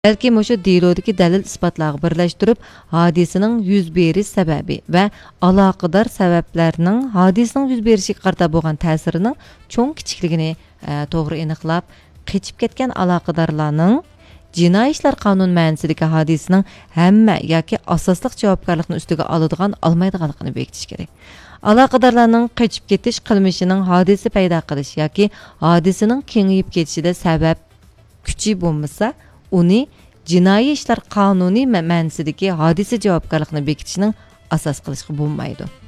balki mushu delodagi dalil isbotlarni birlashtirib, hodisaning yuz berish sababi va aloqador sabablarning hodisaning yuz berishiga qarata bo'lgan ta'sirining cho'ng kichikligini to'g'ri aniqlab, qechib ketgan aloqadorlarning jinoiy ishlar qonun ma'nosidagi hodisaning hamma yoki asosliq javobgarlikni ustiga oladigan olmaydiganligini bekitish kerak. Aloqadorlarning qechib ketish qilmishining hodisa paydo qilish yoki hodisaning kengayib ketishida sabab kuchi bo'lmasa, uni jinoiy ishlar qonuniy ma'nosidagi hodisa javobgarlikni bekitishning asos qilishga bo'lmaydi.